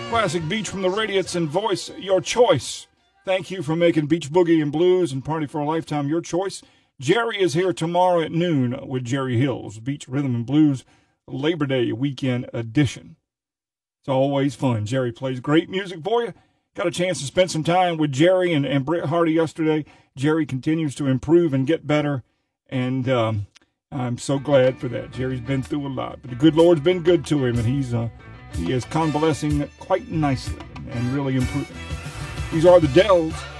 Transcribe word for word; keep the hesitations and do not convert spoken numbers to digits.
Classic beach from the Radiates and voice, your choice. Thank you for making Beach Boogie and Blues and Party for a Lifetime your choice. Jerry is here tomorrow at noon with Jerry Hills, Beach Rhythm and Blues, Labor Day weekend edition. It's always fun. Jerry plays great music for you. Got a chance to spend some time with Jerry and, and Britt Hardy yesterday. Jerry continues to improve and get better, and um, I'm so glad for that. Jerry's been through a lot, but the good Lord's been good to him, and he's uh, he is convalescing quite nicely and, and really improving. These are the Dells.